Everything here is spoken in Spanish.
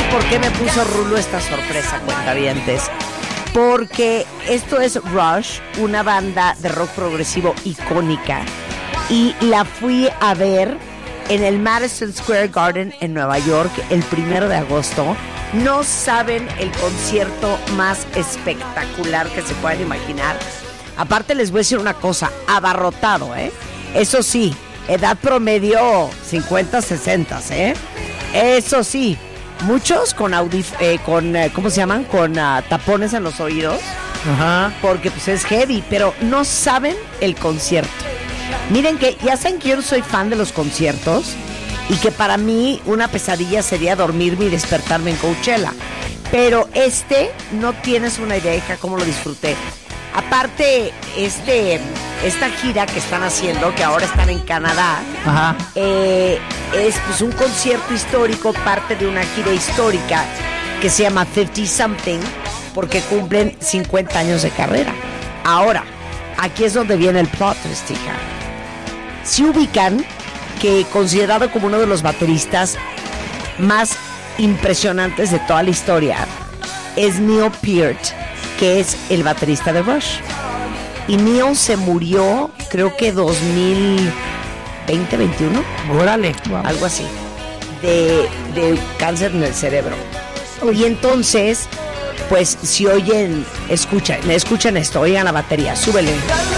por qué me puso Rulo esta sorpresa, cuentavientes? Porque esto es Rush, una banda de rock progresivo icónica, y la fui a ver en el Madison Square Garden en Nueva York el 1 de agosto. No saben el concierto más espectacular que se puedan imaginar. Aparte les voy a decir una cosa, abarrotado, ¿eh? Eso sí, edad promedio 50, 60, ¿eh? Eso sí, muchos con ¿cómo se llaman? Con tapones en los oídos. Ajá. Porque pues es heavy, pero no saben el concierto. Miren que ya saben que yo no soy fan de los conciertos y que para mí una pesadilla sería dormirme y despertarme en Coachella. Pero no tienes una idea de cómo lo disfruté. Aparte, esta gira que están haciendo, que ahora están en Canadá, Ajá. es pues un concierto histórico, parte de una gira histórica que se llama 50 Something, porque cumplen 50 años de carrera. Ahora, aquí es donde viene el plot twist, hija. Si ubican que considerado como uno de los bateristas más impresionantes de toda la historia es Neil Peart, que es el baterista de Rush. Y Neil se murió, creo que 2020, 21. Órale. Wow. Algo así. De cáncer en el cerebro. Y entonces, pues, si oyen, escuchen esto, oigan la batería, súbele.